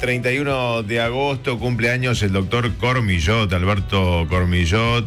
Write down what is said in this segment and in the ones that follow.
31 de agosto, cumpleaños el doctor Cormillot, Alberto Cormillot.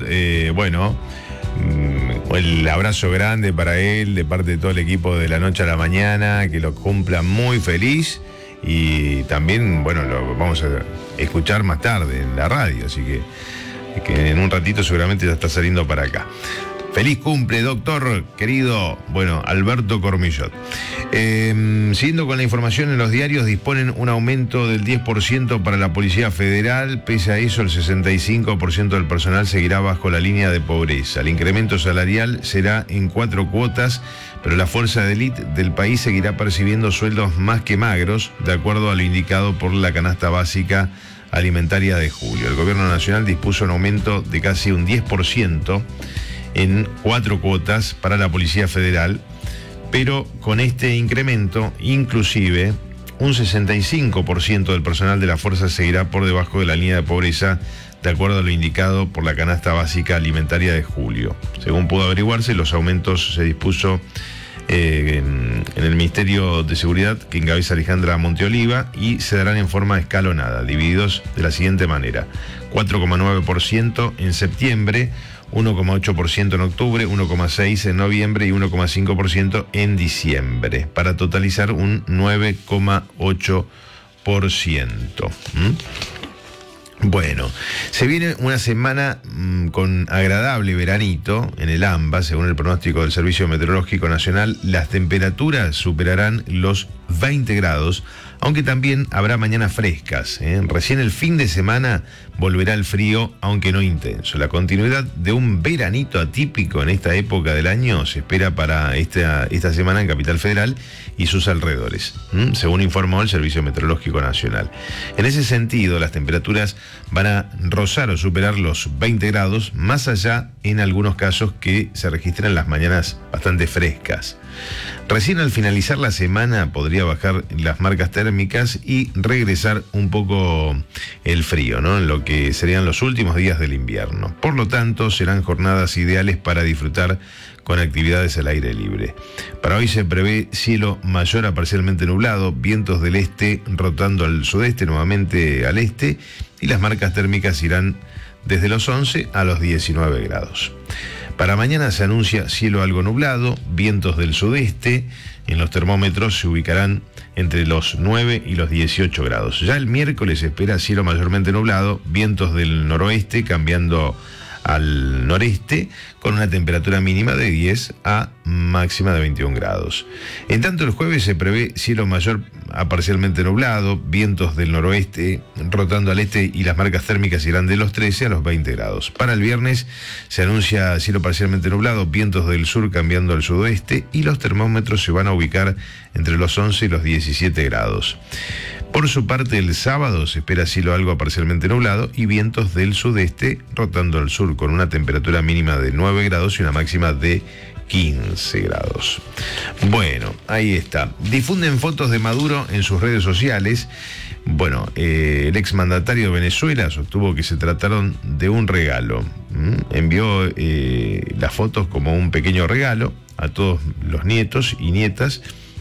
El abrazo grande para él de parte de todo el equipo de La Noche a la Mañana, que lo cumpla muy feliz. Y también, bueno, lo vamos a escuchar más tarde en la radio, así que en un ratito seguramente ya está saliendo para acá. Feliz cumple, doctor, querido, Alberto Cormillot. Siguiendo con la información, en los diarios disponen un aumento del 10% para la Policía Federal. Pese a eso, el 65% del personal seguirá bajo la línea de pobreza. El incremento salarial será en 4 cuotas, pero la fuerza de élite del país seguirá percibiendo sueldos más que magros, de acuerdo a lo indicado por la canasta básica alimentaria de julio. El gobierno nacional dispuso un aumento de casi un 10% en 4 cuotas para la Policía Federal, pero con este incremento, inclusive, un 65% del personal de la fuerza seguirá por debajo de la línea de pobreza, de acuerdo a lo indicado por la canasta básica alimentaria de julio. Según pudo averiguarse, los aumentos se dispuso en el Ministerio de Seguridad, que encabeza Alejandra Monteoliva, y se darán en forma escalonada, divididos de la siguiente manera: 4,9% en septiembre, 1,8% en octubre, 1,6% en noviembre y 1,5% en diciembre, para totalizar un 9,8%. Bueno, se viene una semana con agradable veranito en el AMBA. Según el pronóstico del Servicio Meteorológico Nacional, las temperaturas superarán los 20 grados, aunque también habrá mañanas frescas. Recién el fin de semana volverá el frío, aunque no intenso. La continuidad de un veranito atípico en esta época del año se espera para esta semana en Capital Federal y sus alrededores, según informó el Servicio Meteorológico Nacional. En ese sentido, las temperaturas van a rozar o superar los 20 grados, más allá en algunos casos que se registran las mañanas bastante frescas. Recién al finalizar la semana podría bajar las marcas térmicas y regresar un poco el frío, en lo que serían los últimos días del invierno. Por lo tanto, serán jornadas ideales para disfrutar con actividades al aire libre. Para hoy se prevé cielo mayor a parcialmente nublado, vientos del este rotando al sudeste, nuevamente al este, y las marcas térmicas irán desde los 11 a los 19 grados. Para mañana se anuncia cielo algo nublado, vientos del sudeste. En los termómetros se ubicarán entre los 9 y los 18 grados. Ya el miércoles se espera cielo mayormente nublado, vientos del noroeste cambiando al noreste, con una temperatura mínima de 10 a máxima de 21 grados. En tanto, el jueves se prevé cielo mayor a parcialmente nublado, vientos del noroeste rotando al este, y las marcas térmicas irán de los 13 a los 20 grados. Para el viernes se anuncia cielo parcialmente nublado, vientos del sur cambiando al sudoeste, y los termómetros se van a ubicar entre los 11 y los 17 grados. Por su parte, el sábado se espera cielo algo parcialmente nublado y vientos del sudeste rotando al sur, con una temperatura mínima de 9 grados y una máxima de 15 grados. Bueno, ahí está. Difunden fotos de Maduro en sus redes sociales. El exmandatario de Venezuela sostuvo que se trataron de un regalo. Envió las fotos como un pequeño regalo a todos los nietos y nietas